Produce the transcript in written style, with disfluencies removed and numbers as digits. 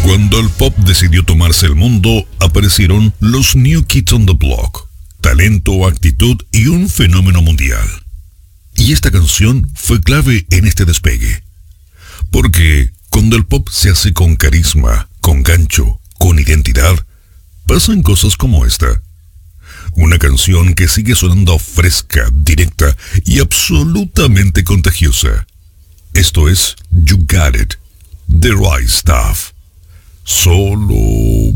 Cuando el pop decidió tomarse el mundo, aparecieron los New Kids on the Block. Talento, actitud y un fenómeno mundial. Y esta canción fue clave en este despegue. Porque cuando el pop se hace con carisma, con gancho, con identidad, pasan cosas como esta. Una canción que sigue sonando fresca, directa y absolutamente contagiosa. Esto es You Got It, The Right Stuff. Solo